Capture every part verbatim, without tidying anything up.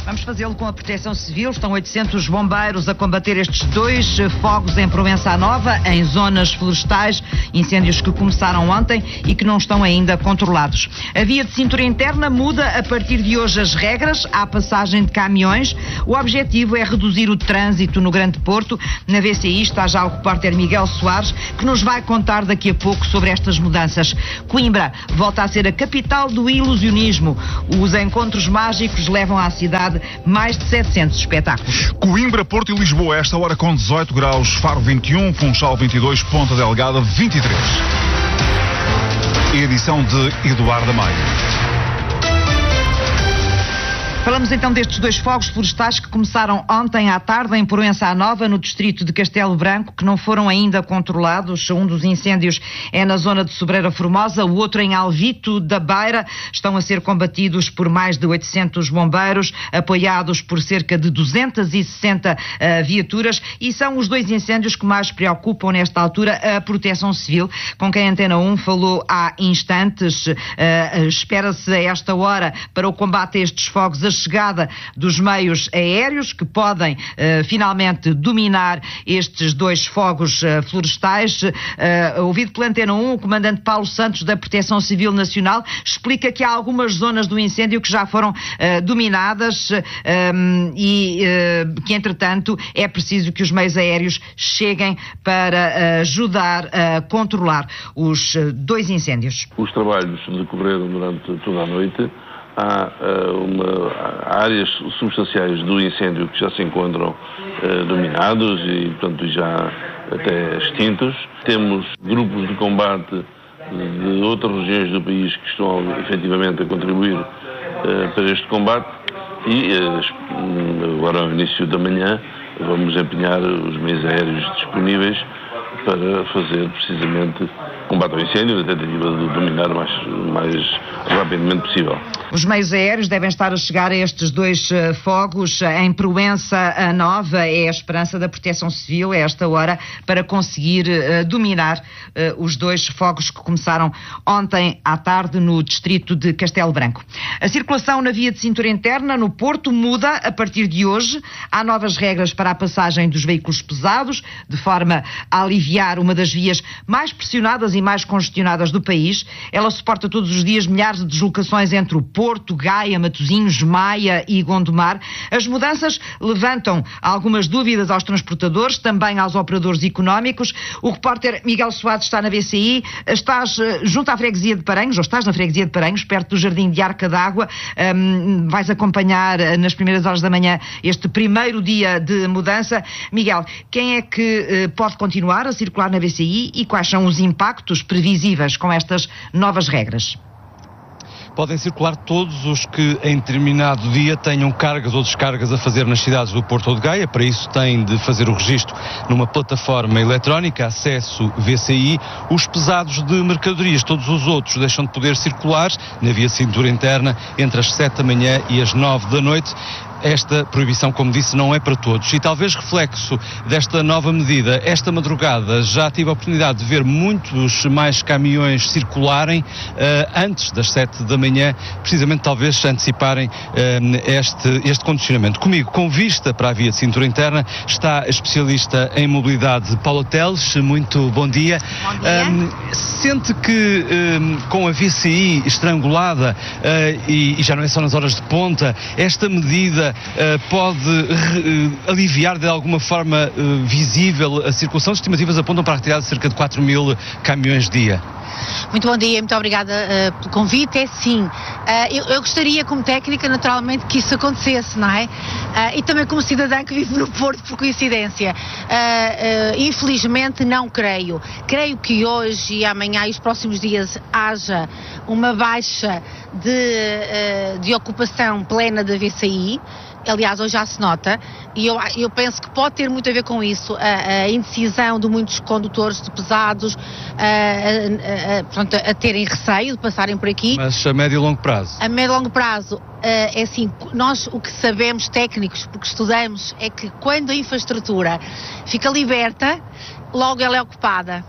Vamos fazê-lo com a Proteção Civil. Estão oitocentos bombeiros a combater estes dois fogos em Proença Nova, em zonas florestais, incêndios que começaram ontem e que não estão ainda controlados. A via de cintura interna muda a partir de hoje as regras à passagem de caminhões. O objetivo é reduzir o trânsito no Grande Porto. Na V C I está já o repórter Miguel Soares, que nos vai contar daqui a pouco sobre estas mudanças. Coimbra volta a ser a capital do ilusionismo. Os encontros mágicos levam à cidade mais de setecentos espetáculos. Coimbra, Porto e Lisboa, esta hora com dezoito graus, Faro vinte e um, Funchal vinte e dois, Ponta Delgada vinte e três. Edição de Eduardo Maia. Falamos então destes dois fogos florestais que começaram ontem à tarde em Proença Nova, no distrito de Castelo Branco, que não foram ainda controlados. Um dos incêndios é na zona de Sobreira Formosa, o outro em Alvito da Beira. Estão a ser combatidos por mais de oitocentos bombeiros, apoiados por cerca de duzentas e sessenta uh, viaturas, e são os dois incêndios que mais preocupam nesta altura a Proteção Civil, com quem a Antena um falou há instantes. Uh, espera-se a esta hora, para o combate a estes fogos, a chegada dos meios aéreos que podem uh, finalmente dominar estes dois fogos uh, florestais. Uh, ouvido pela Antena um, o comandante Paulo Santos da Proteção Civil Nacional explica que há algumas zonas do incêndio que já foram uh, dominadas uh, um, e uh, que, entretanto, é preciso que os meios aéreos cheguem para uh, ajudar a controlar os uh, dois incêndios. Os trabalhos decorreram durante toda a noite. Há, uh, uma, há áreas substanciais do incêndio que já se encontram uh, dominados e, portanto, já até extintos. Temos grupos de combate de outras regiões do país que estão efetivamente a contribuir uh, para este combate e uh, agora ao início da manhã vamos empenhar os meios aéreos disponíveis para fazer precisamente combate ao incêndio, na tentativa de dominar o mais, mais rapidamente possível. Os meios aéreos devem estar a chegar a estes dois uh, fogos em Proença Nova. É a esperança da Proteção Civil, a esta hora, para conseguir uh, dominar uh, os dois fogos que começaram ontem à tarde no distrito de Castelo Branco. A circulação na via de cintura interna no Porto muda a partir de hoje. Há novas regras para a passagem dos veículos pesados, de forma a aliviar uma das vias mais pressionadas e mais congestionadas do país. Ela suporta todos os dias milhares de deslocações entre o Porto, Gaia, Matosinhos, Maia e Gondomar. As mudanças levantam algumas dúvidas aos transportadores, também aos operadores económicos. O repórter Miguel Soares está na V C I. Estás junto à freguesia de Paranhos, ou estás na freguesia de Paranhos, perto do Jardim de Arca d'Água. Um, vais acompanhar nas primeiras horas da manhã este primeiro dia de mudança. Miguel, quem é que uh, pode continuar a circular na V C I e quais são os impactos previsíveis com estas novas regras? Podem circular todos os que em determinado dia tenham cargas ou descargas a fazer nas cidades do Porto ou de Gaia. Para isso têm de fazer o registro numa plataforma eletrónica, acesso V C I. Os pesados de mercadorias, todos os outros, deixam de poder circular na via cintura interna entre as sete da manhã e as nove da noite. Esta proibição, como disse, não é para todos. E talvez reflexo desta nova medida, esta madrugada já tive a oportunidade de ver muitos mais caminhões circularem uh, antes das sete da manhã, precisamente talvez anteciparem uh, este, este condicionamento. Comigo, com vista para a via de cintura interna, está a especialista em mobilidade Paula Teles. Muito bom dia. Bom dia. Um, sente que um, com a V C I estrangulada uh, e, e já não é só nas horas de ponta, esta medida Uh, pode uh, aliviar de alguma forma uh, visível a circulação? As estimativas apontam para a retirada de cerca de quatro mil caminhões dia. Muito bom dia, muito obrigada uh, pelo convite. É sim, uh, eu, eu gostaria como técnica naturalmente que isso acontecesse, não é? Uh, e também como cidadã que vive no Porto por coincidência. Uh, uh, infelizmente não creio. Creio que hoje e amanhã e os próximos dias haja uma baixa de, uh, de ocupação plena da V C I. Aliás, hoje já se nota, e eu, eu penso que pode ter muito a ver com isso, a, a indecisão de muitos condutores de pesados, a, a, a, portanto, a terem receio de passarem por aqui. Mas a médio e longo prazo? A médio e longo prazo, é assim, nós o que sabemos, técnicos, porque estudamos, é que quando a infraestrutura fica liberta, logo ela é ocupada.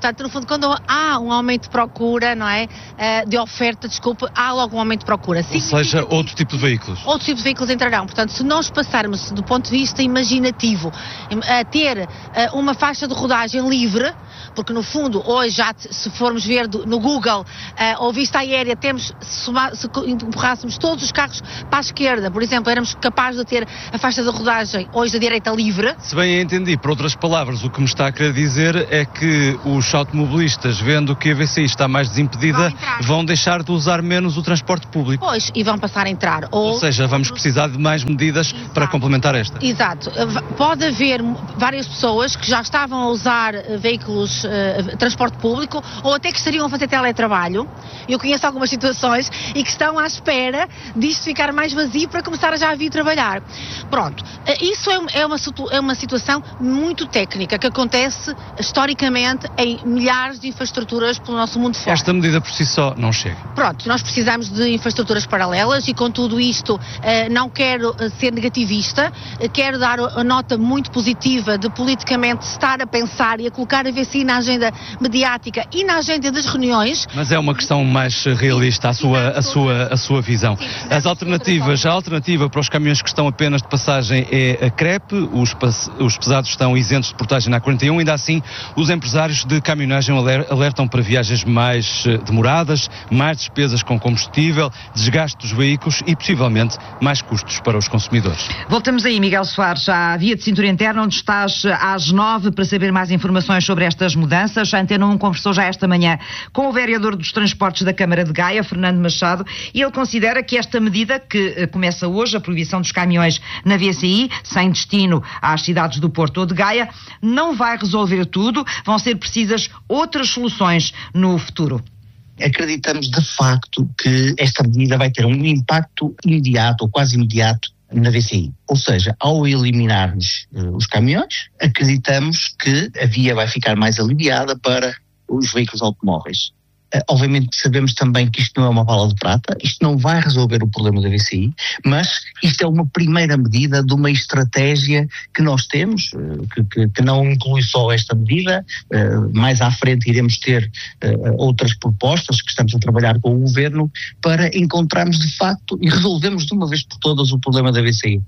Portanto, no fundo, quando há um aumento de procura, não é? Uh, de oferta, desculpe, há logo um aumento de procura. Ou seja, outro tipo de veículos. Outros tipos de veículos entrarão. Portanto, se nós passarmos do ponto de vista imaginativo a ter uh, uma faixa de rodagem livre, porque no fundo, hoje já se formos ver do, no Google uh, ou vista aérea, temos, se, soma, se empurrássemos todos os carros para a esquerda, por exemplo, éramos capazes de ter a faixa de rodagem hoje da direita livre. Se bem entendi, por outras palavras, o que me está a querer dizer é que os automobilistas, vendo que a V C I está mais desimpedida, vão, vão deixar de usar menos o transporte público. Pois, e vão passar a entrar. Ou, ou seja, vamos precisar de mais medidas Exato. Para complementar esta. Exato. Pode haver várias pessoas que já estavam a usar veículos, uh, transporte público, ou até que estariam a fazer teletrabalho. Eu conheço algumas situações e que estão à espera disto ficar mais vazio para começar a já vir trabalhar. Pronto. Uh, isso é, é, uma, é uma situação muito técnica que acontece historicamente em milhares de infraestruturas pelo nosso mundo fora. Esta medida por si só não chega. Pronto, nós precisamos de infraestruturas paralelas e com tudo isto uh, não quero uh, ser negativista, uh, quero dar a nota muito positiva de politicamente estar a pensar e a colocar a V C I na agenda mediática e na agenda das reuniões. Mas é uma questão mais realista, a sua, a sua, a sua visão. As alternativas, a alternativa para os caminhões que estão apenas de passagem é a crepe, os, os pesados estão isentos de portagem na A quarenta e um, ainda assim os empresários de caminhonagem alertam para viagens mais demoradas, mais despesas com combustível, desgaste dos veículos e possivelmente mais custos para os consumidores. Voltamos aí, Miguel Soares, à via de cintura interna, onde estás às nove para saber mais informações sobre estas mudanças. A Antena um conversou já esta manhã com o vereador dos transportes da Câmara de Gaia, Fernando Machado, e ele considera que esta medida, que começa hoje, a proibição dos caminhões na V C I, sem destino às cidades do Porto ou de Gaia, não vai resolver tudo, vão ser precisas outras soluções no futuro. Acreditamos de facto que esta medida vai ter um impacto imediato ou quase imediato na V C I. Ou seja, ao eliminarmos uh, os caminhões, acreditamos que a via vai ficar mais aliviada para os veículos automóveis. Uh, obviamente sabemos também que isto não é uma bala de prata, isto não vai resolver o problema da V C I, mas isto é uma primeira medida de uma estratégia que nós temos, uh, que, que, que não inclui só esta medida. Uh, mais à frente iremos ter uh, outras propostas que estamos a trabalhar com o Governo para encontrarmos de facto e resolvermos de uma vez por todas o problema da V C I.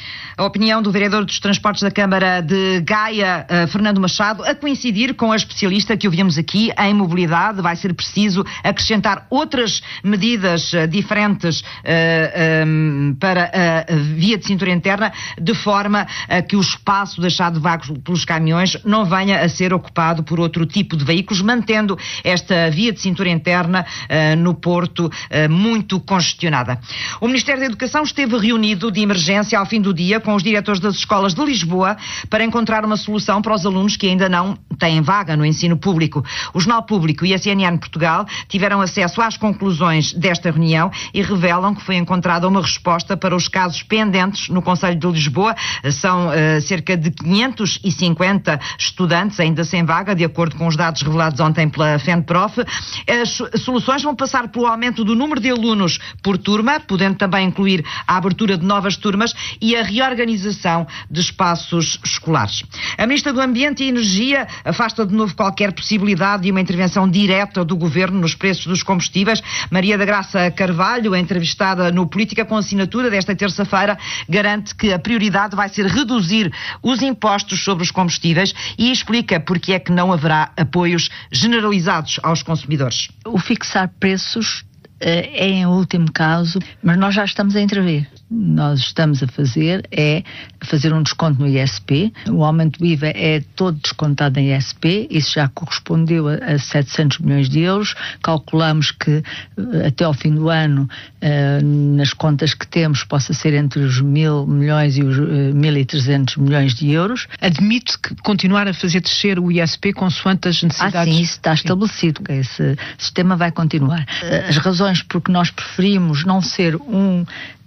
A opinião do vereador dos transportes da Câmara de Gaia, uh, Fernando Machado, a coincidir com a especialista que ouvimos aqui em mobilidade. Vai ser preciso acrescentar outras medidas uh, diferentes uh, um, para a via de cintura interna, de forma a que o espaço deixado vago pelos caminhões não venha a ser ocupado por outro tipo de veículos, mantendo esta via de cintura interna uh, no Porto uh, muito congestionada. O Ministério da Educação esteve reunido de emergência ao fim do dia com os diretores das escolas de Lisboa para encontrar uma solução para os alunos que ainda não têm vaga no ensino público. O Jornal Público e a C N N Portugal tiveram acesso às conclusões desta reunião e revelam que foi encontrada uma resposta para os casos pendentes no Concelho de Lisboa. São uh, cerca de quinhentos e cinquenta estudantes ainda sem vaga, de acordo com os dados revelados ontem pela FENPROF. As soluções vão passar pelo aumento do número de alunos por turma, podendo também incluir a abertura de novas turmas e a reorganização de espaços escolares. A Ministra do Ambiente e Energia afasta de novo qualquer possibilidade de uma intervenção direta do Governo nos preços dos combustíveis. Maria da Graça Carvalho, entrevistada no Política com Assinatura desta terça-feira, garante que a prioridade vai ser reduzir os impostos sobre os combustíveis e explica porque é que não haverá apoios generalizados aos consumidores. O fixar preços é em último caso, mas nós já estamos a intervir. Nós estamos a fazer é fazer um desconto no I S P. O aumento do I V A é todo descontado em I S P. Isso já correspondeu a, a setecentos milhões de euros. Calculamos que até ao fim do ano, uh, nas contas que temos, possa ser entre os mil milhões e os uh, mil e trezentos milhões de euros. Admite que continuar a fazer descer o I S P consoante as necessidades? Ah, sim, isso está estabelecido. Que esse sistema vai continuar. As razões porque nós preferimos não ser um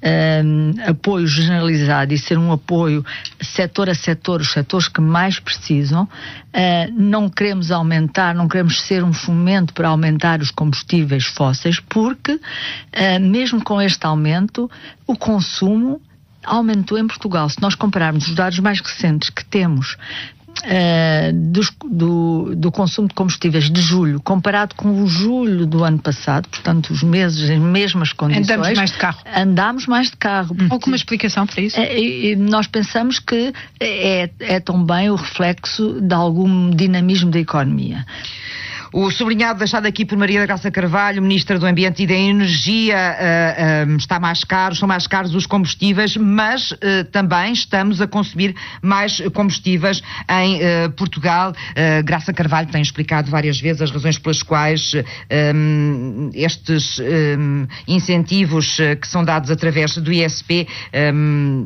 Um, apoio generalizado e ser um apoio setor a setor, os setores que mais precisam, uh, não queremos aumentar, não queremos ser um fomento para aumentar os combustíveis fósseis, porque uh, mesmo com este aumento, o consumo aumentou em Portugal. Se nós compararmos os dados mais recentes que temos Uh, dos, do, do consumo de combustíveis de julho, comparado com o julho do ano passado, portanto, os meses em mesmas condições. Andamos mais de carro. Andamos mais de carro. Hum. Alguma explicação para isso? E, e nós pensamos que é, é também o reflexo de algum dinamismo da economia. O sublinhado deixado aqui por Maria da Graça Carvalho, Ministra do Ambiente e da Energia, uh, uh, está mais caro, são mais caros os combustíveis, mas uh, também estamos a consumir mais combustíveis em uh, Portugal. Uh, Graça Carvalho tem explicado várias vezes as razões pelas quais uh, um, estes um, incentivos uh, que são dados através do I S P um,